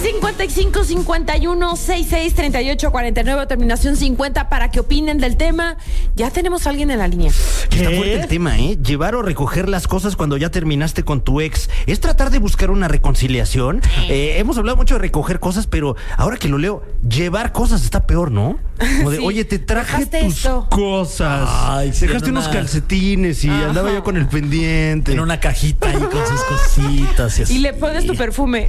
5551663849, terminación 50, para que opinen del tema. Ya tenemos a alguien en la línea. Está fuerte el tema, ¿eh? Llevar o recoger las cosas cuando ya terminaste con tu ex. ¿Es tratar de buscar una reconciliación? Hemos hablado mucho de recoger cosas, pero ahora que lo leo, llevar cosas está peor, ¿no? Como de, Sí. oye, te traje Dejaste tus esto. cosas. Ay, sí, Dejaste en unos una- calcetines y Ajá. andaba yo con el pendiente. En una cajita ahí con sus cositas. Y le pones tu perfume.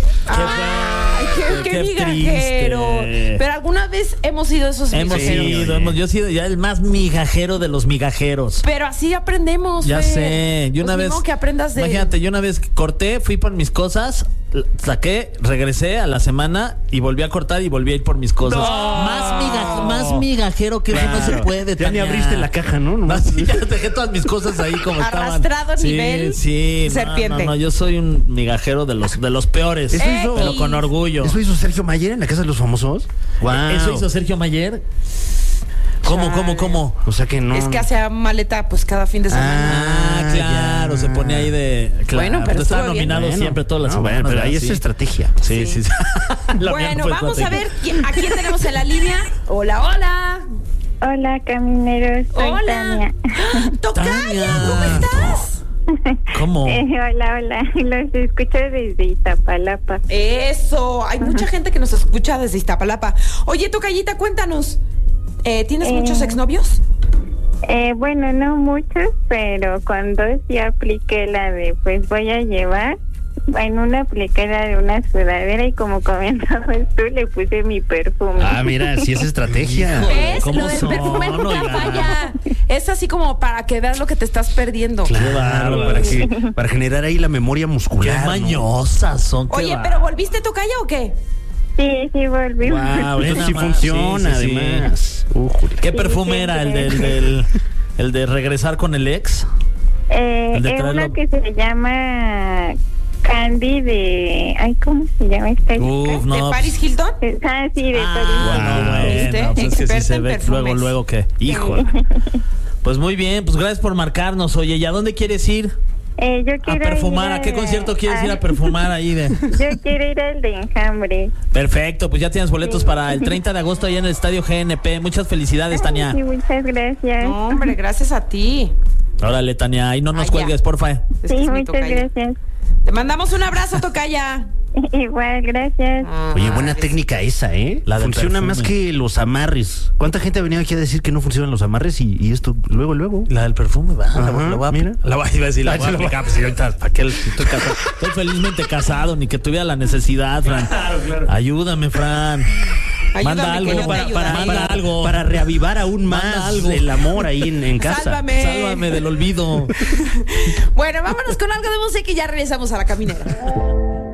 Ay, qué qué migajero. triste. Pero alguna vez hemos sido esos Hemos migajeros. yo he sido ya el más migajero de los migajeros. Pero así aprendemos. Ya Fer. sé, yo Pues una ni vez. modo que aprendas de. Imagínate, yo una vez corté, fui por mis cosas, saqué, regresé a la semana y volví a cortar y volví a ir por mis cosas. ¡No! Más migajero que eso no se puede. Ya ni Tania. abriste la caja, ¿no? No, sí, ya dejé todas mis cosas ahí como estaban. Arrastrado a nivel serpiente. No, yo soy un migajero de los peores. Eso hizo- pero con orgullo. ¿Eso hizo Sergio Mayer en la Casa de los Famosos? Wow. ¿Eso hizo Sergio Mayer? ¿Cómo? O sea que no. Es que hace maleta pues cada fin de semana. Ah, claro, ya. se pone ahí de. Claro, Bueno, pero está estuvo bien. nominado Bueno, siempre todas las no, semanas. bueno, pero ahí ¿verdad? es estrategia. Sí. La mía Bueno, fue vamos a estrategia. ver a quién tenemos en la línea. Hola. Hola, camineros. Soy Hola. Tania. Tocaya, Tania. ¿cómo estás? ¿Cómo? Hola. Los escucho desde Iztapalapa. Eso, hay mucha gente que nos escucha desde Iztapalapa. Oye, Tocayita, cuéntanos. ¿Tienes muchos exnovios? Bueno, no muchos, pero con dos ya apliqué la de, pues voy a llevar. En una apliqué la de una sudadera y como comentabas tú, le puse mi perfume. Ah, mira, sí es estrategia. ¿Ves? ¿cómo Lo del son? perfume nunca Oiga. falla. Es así como para que veas lo que te estás perdiendo. Claro, para generar ahí la memoria Qué muscular. ¿no? mañosas son. qué Oye, va. ¿pero volviste, Tocaya, o qué? Sí, volví. Wow, Ve esto nada sí más. funciona, Sí. además. ¿Qué Sí, perfume era? ¿El de regresar con el ex? Es de traerlo- una que se llama Candy de... Ay, ¿cómo se llama esta chica? Uf, no. ¿De Paris Hilton? Ah, sí, de Ah, Paris. ¿viste? bueno, pues es que sí Experta se en ve perfumes. luego que. Hijo. Pues muy bien, pues gracias por marcarnos. Oye, ¿y a dónde quieres ir? Yo A quiero perfumar. ir ¿A qué concierto quieres ir a perfumar ahí de? Yo quiero ir al de Enjambre. Perfecto, pues ya tienes boletos Sí. para el 30 de agosto allá en el Estadio GNP. Muchas felicidades, Tania. Sí, muchas gracias. No, hombre, gracias a ti. Órale, Tania, ahí no nos Ay, ya. cuelgues, porfa. Es que Sí, es mi muchas tocaya. gracias. Te mandamos un abrazo, Tocaya. Igual, gracias. Oye, buena técnica esa, ¿eh? La del Funciona perfume. más que los amarres. ¿Cuánta gente ha venido aquí a decir que no funcionan los amarres y esto luego? La del perfume, va. Ajá, la voy a, mira. La voy a decir, la Ay, voy a se lo aplicar, pues, y ahorita, ¿para qué estoy casado? Estoy felizmente casado, ni que tuviera la necesidad, Fran. Claro. Ayúdame, Fran. Manda Ayúdame, algo, que yo te ayudaré. manda algo. Para reavivar aún Manda más algo. el amor ahí en casa. Sálvame. Sálvame del olvido. Bueno, vámonos con algo de música y ya regresamos a la caminera.